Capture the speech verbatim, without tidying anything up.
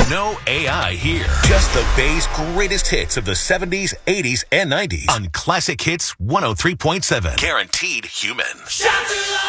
No A I here. Just the Bay's greatest hits of the seventies, eighties, and nineties on Classic Hits one oh three point seven. Guaranteed human.